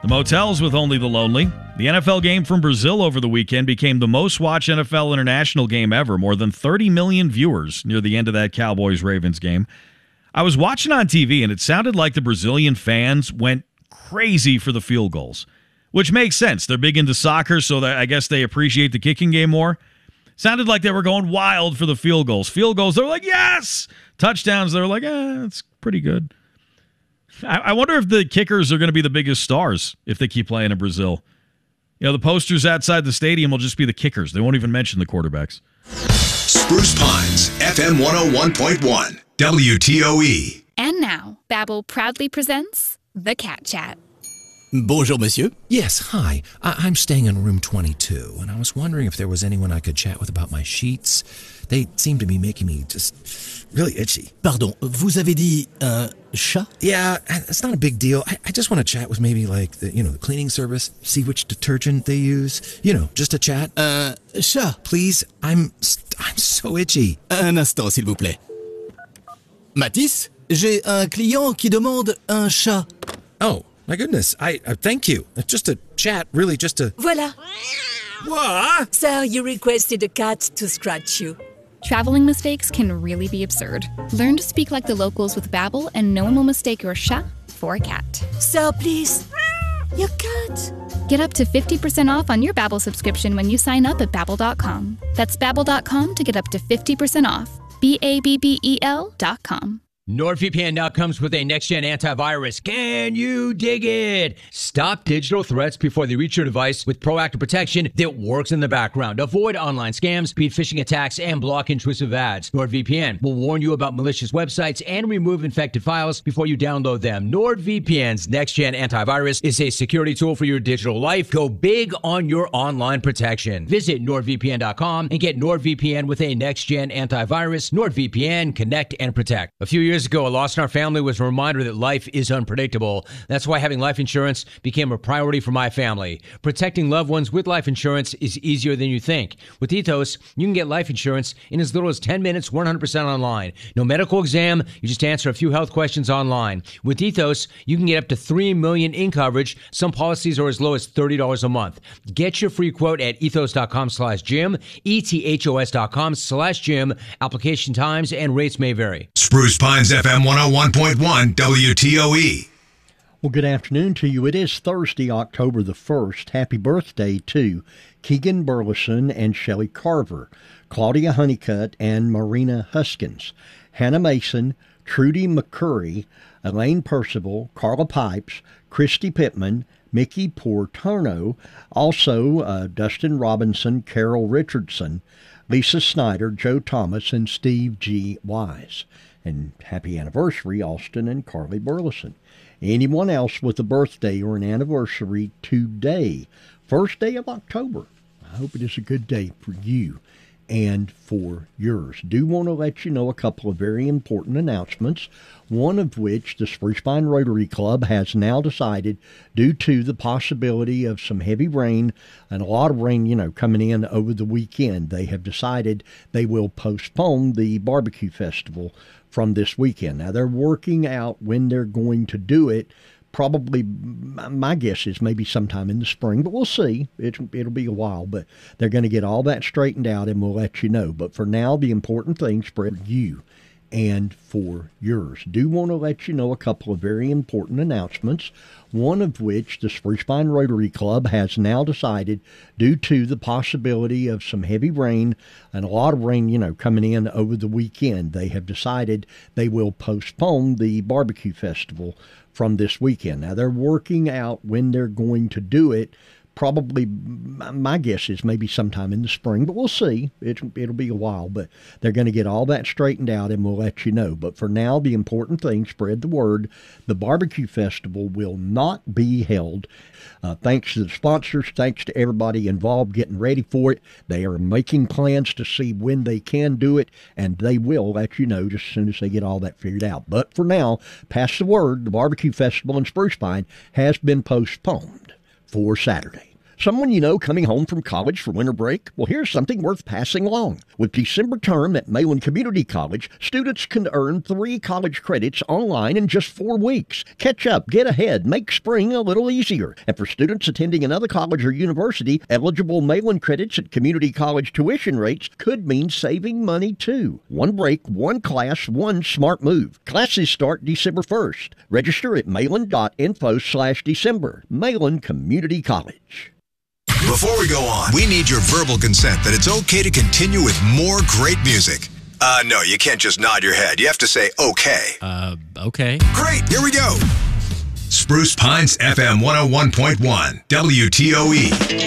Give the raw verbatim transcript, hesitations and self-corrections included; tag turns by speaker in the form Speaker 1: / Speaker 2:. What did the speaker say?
Speaker 1: The motels with only the lonely. The N F L game from Brazil over the weekend became the most watched N F L international game ever. More than thirty million viewers near the end of that Cowboys-Ravens game. I was watching on T V, and it sounded like the Brazilian fans went crazy for the field goals, which makes sense. They're big into soccer, so that I guess they appreciate the kicking game more. Sounded like they were going wild for the field goals. Field goals, they were like, yes! Touchdowns, they were like, eh, it's pretty good. I, I wonder if the kickers are going to be the biggest stars if they keep playing in Brazil. You know, the posters outside the stadium will just be the kickers. They won't even mention the quarterbacks.
Speaker 2: Spruce Pines, F M one oh one point one, W T O E.
Speaker 3: And now, Babbel proudly presents The Cat Chat.
Speaker 4: Bonjour, monsieur.
Speaker 5: Yes, hi. I- I'm staying in room twenty-two, and I was wondering if there was anyone I could chat with about my sheets. They seem to be making me just really itchy.
Speaker 4: Pardon, vous avez dit un chat?
Speaker 5: Yeah, it's not a big deal. I, I just want to chat with maybe like the, you know, the cleaning service, see which detergent they use. You know, just a chat.
Speaker 4: Un chat.
Speaker 5: Please, I'm I'm so itchy.
Speaker 4: Un instant, s'il vous plaît. Mathis, j'ai un client qui demande un chat.
Speaker 5: Oh. My goodness, I uh, thank you. Just a chat, really, just a...
Speaker 6: Voilà.
Speaker 5: What?
Speaker 6: Sir, you requested a cat to scratch you.
Speaker 3: Traveling mistakes can really be absurd. Learn to speak like the locals with Babbel, and no one will mistake your chat for a cat.
Speaker 6: Sir, please. Your cat.
Speaker 3: Get up to fifty percent off on your Babbel subscription when you sign up at Babbel dot com. That's Babbel dot com to get up to fifty percent off. B A B B E L dot com.
Speaker 7: NordVPN now comes with a next-gen antivirus. Can you dig it? Stop digital threats before they reach your device with proactive protection that works in the background. Avoid online scams, speed phishing attacks, and block intrusive ads. NordVPN will warn you about malicious websites and remove infected files before you download them. NordVPN's next-gen antivirus is a security tool for your digital life. Go big on your online protection. Visit nord V P N dot com and get NordVPN with a next-gen antivirus. NordVPN, connect and protect. A few years Years ago, a loss in our family was a reminder that life is unpredictable. That's why having life insurance became a priority for my family. Protecting loved ones with life insurance is easier than you think. With Ethos, you can get life insurance in as little as ten minutes, one hundred percent online. No medical exam, you just answer a few health questions online. With Ethos, you can get up to three million dollars in coverage. Some policies are as low as thirty dollars a month. Get your free quote at ethos dot com slash Jim, E T H O S dot com slash Jim. Application times and rates may vary.
Speaker 2: Spruce Pines F M one oh one point one, W T O E.
Speaker 8: Well, good afternoon to you. It is Thursday, October the first. Happy birthday to Keegan Burleson and Shelley Carver, Claudia Honeycutt and Marina Huskins, Hannah Mason, Trudy McCurry, Elaine Percival, Carla Pipes, Christy Pittman, Mickey Portorno, also uh, Dustin Robinson, Carol Richardson, Lisa Snyder, Joe Thomas, and Steve G. Wise. And happy anniversary, Austin and Carly Burleson. Anyone else with a birthday or an anniversary today, first day of October, I hope it is a good day for you and for yours. Do want to let you know a couple of very important announcements, one of which the Spruce Pine Rotary Club has now decided, due to the possibility of some heavy rain and a lot of rain, you know, coming in over the weekend, they have decided they will postpone the barbecue festival from this weekend. Now, they're working out when they're going to do it. Probably, my guess is maybe sometime in the spring, but we'll see. It, it'll be a while, but they're going to get all that straightened out, and we'll let you know. But for now, the important thing spread for you and for yours. Do want to let you know a couple of very important announcements, one of which the Spruce Pine Rotary Club has now decided, due to the possibility of some heavy rain and a lot of rain, you know, coming in over the weekend, they have decided they will postpone the barbecue festival from this weekend. Now, they're working out when they're going to do it. Probably, my guess is maybe sometime in the spring, but we'll see. It, it'll be a while, but they're going to get all that straightened out, and we'll let you know. But for now, the important thing, spread the word. The barbecue festival will not be held. Uh, thanks to the sponsors, thanks to everybody involved getting ready for it. They are making plans to see when they can do it, and they will let you know just as soon as they get all that figured out. But for now, pass the word. The barbecue festival in Spruce Pine has been postponed for Saturday. Someone you know coming home from college for winter break? Well, here's something worth passing along. With December term at Malin Community College, students can earn three college credits online in just four weeks. Catch up, get ahead, make spring a little easier. And for students attending another college or university, eligible Malin credits at community college tuition rates could mean saving money too. One break, one class, one smart move. Classes start December first. Register at malin.info slash December. Malin Community College.
Speaker 2: Before we go on, we need your verbal consent that it's okay to continue with more great music. Uh, no, you can't just nod your head. You have to say okay.
Speaker 9: Uh, okay.
Speaker 2: Great, here we go. Spruce Pines F M one oh one point one, W T O E.